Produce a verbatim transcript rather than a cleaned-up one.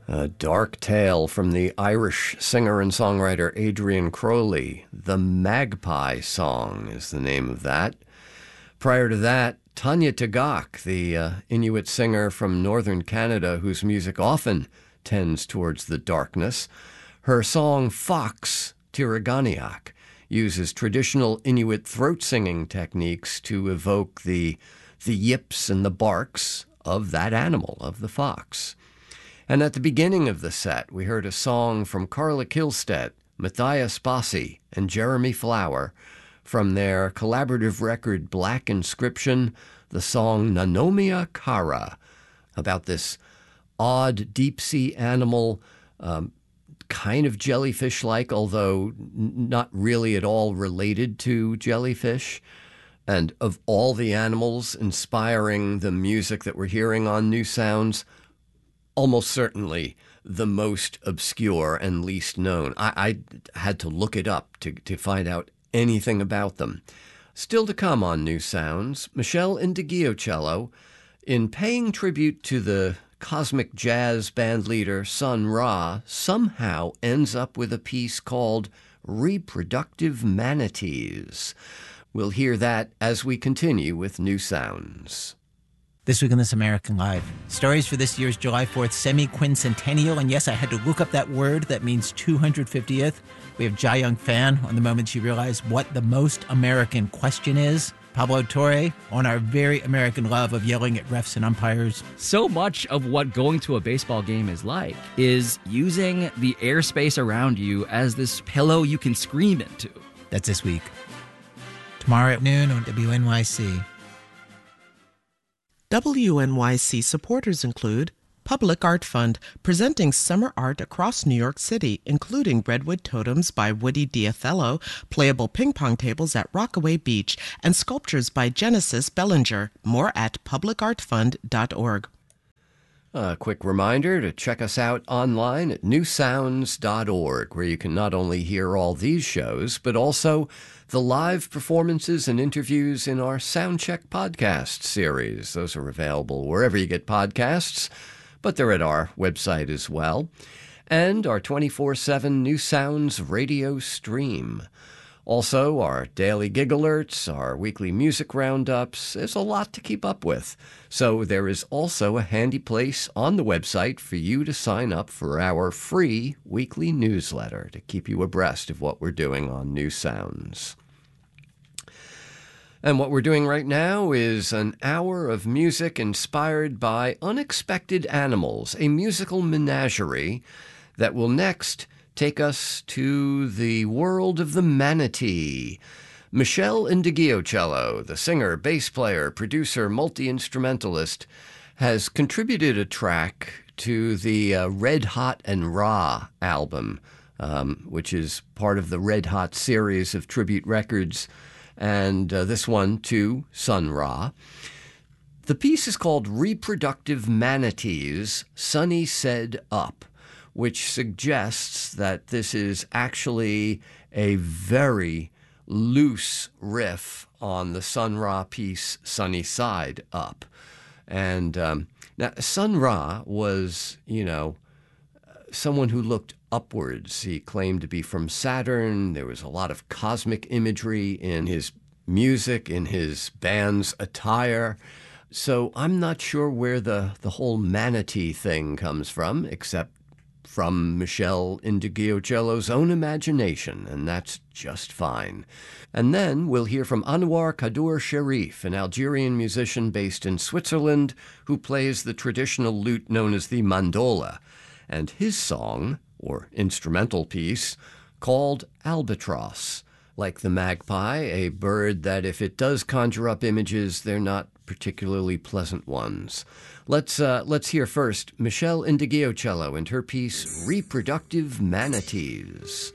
A dark tale from the Irish singer and songwriter Adrian Crowley. The Magpie Song is the name of that. Prior to that, Tanya Tagaq, the uh, Inuit singer from northern Canada whose music often tends towards the darkness. Her song Fox Tiraganiaq uses traditional Inuit throat singing techniques to evoke the, the yips and the barks of that animal, of the fox. And at the beginning of the set, we heard a song from Carla Kihlstedt, Matthias Bossi, and Jeremy Flower from their collaborative record Black Inscription, the song Nanomia Kara, about this odd deep-sea animal, um, kind of jellyfish-like, although not really at all related to jellyfish. And of all the animals inspiring the music that we're hearing on New Sounds, almost certainly the most obscure and least known. I, I had to look it up to, to find out anything about them. Still to come on New Sounds, Michelle Ndegeocello, in paying tribute to the cosmic jazz band leader Sun Ra, somehow ends up with a piece called Reproductive Manatees. We'll hear that as we continue with New Sounds. This week on This American Life, stories for this year's July fourth semi-quincentennial. And yes, I had to look up that word that means two hundred fiftieth. We have Jai Young Fan on the moment she realized what the most American question is. Pablo Torre on our very American love of yelling at refs and umpires. So much of what going to a baseball game is like is using the airspace around you as this pillow you can scream into. That's this week. Tomorrow at noon on W N Y C. W N Y C supporters include Public Art Fund, presenting summer art across New York City, including Redwood Totems by Woody Diathello, playable ping pong tables at Rockaway Beach, and sculptures by Genesis Bellinger. More at public art fund dot org. A quick reminder to check us out online at new sounds dot org, where you can not only hear all these shows, but also the live performances and interviews in our Soundcheck podcast series. Those are available wherever you get podcasts, but they're at our website as well. And our twenty-four seven New Sounds radio stream. Also, our daily gig alerts, our weekly music roundups. There's a lot to keep up with. So there is also a handy place on the website for you to sign up for our free weekly newsletter to keep you abreast of what we're doing on New Sounds. And what we're doing right now is an hour of music inspired by unexpected animals, a musical menagerie that will next take us to the world of the manatee. Michelle Ndegeocello, the singer, bass player, producer, multi-instrumentalist, has contributed a track to the uh, Red Hot and Ra album, um, which is part of the Red Hot series of tribute records, and uh, this one to Sun Ra. The piece is called Reproductive Manatees, Sunny Said Up, which suggests that this is actually a very loose riff on the Sun Ra piece, Sunny Side Up. And um, now, Sun Ra was, you know, someone who looked upwards. He claimed to be from Saturn. There was a lot of cosmic imagery in his music, in his band's attire. So I'm not sure where the, the whole manatee thing comes from, except from Michelle Ndegeocello's own imagination, and that's just fine. And then we'll hear from Anwar Kadour Sharif, an Algerian musician based in Switzerland who plays the traditional lute known as the mandola, and his song, or instrumental piece, called Albatross. Like the magpie, a bird that if it does conjure up images, they're not particularly pleasant ones. Let's uh, let's hear first Michelle Ndegeocello and her piece Reproductive Manatees.